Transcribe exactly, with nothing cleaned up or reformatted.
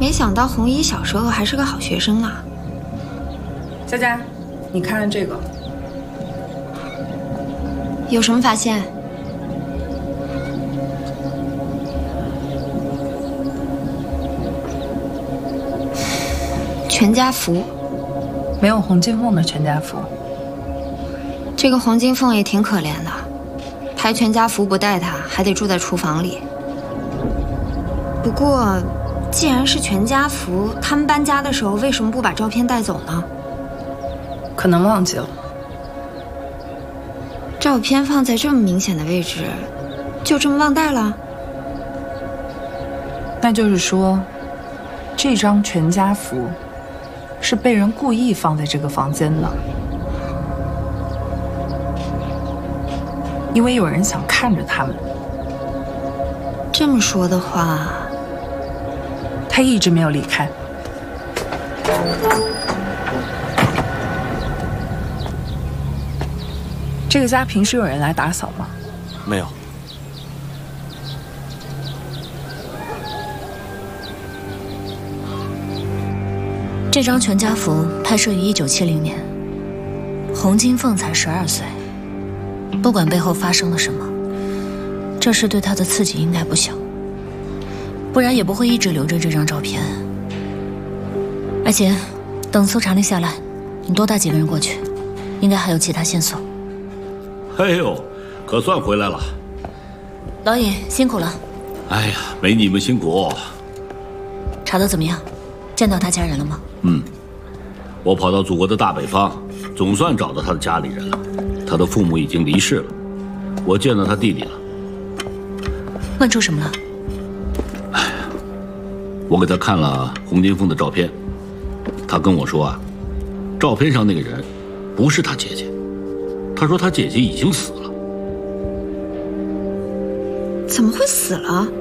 没想到红衣小时候还是个好学生啊。 佳佳，你看看这个， 有什么发现？全家福， 没有洪金凤的全家福。 这个洪金凤也挺可怜的，拍全家福不带她，还得住在厨房里。不过，既然是全家福，他们搬家的时候为什么不把照片带走呢？ 可能忘记了。 照片放在这么明显的位置，就这么忘带了？ 那就是说，这张全家福是被人故意放在这个房间的，因为有人想看着他们。 这么说的话， 他一直没有离开。这个家平时有人来打扫吗？ 没有。 这张全家福拍摄于一九七零年，洪金凤才十二岁。不管背后发生了什么，这事对她的刺激应该不小，不然也不会一直留着这张照片。而且，等搜查令下来，你多带几个人过去，应该还有其他线索。 哎呦，可算回来了。 导演辛苦了。 哎呀，没你们辛苦。 查得怎么样？见到他家人了吗？ 嗯，我跑到祖国的大北方，总算找到他的家里人了。他的父母已经离世了，我见到他弟弟了。 问出什么了？ 哎呀，我给他看了洪金凤的照片，他跟我说啊，照片上那个人不是他姐姐，他说他姐姐已经死了。 怎么会死了？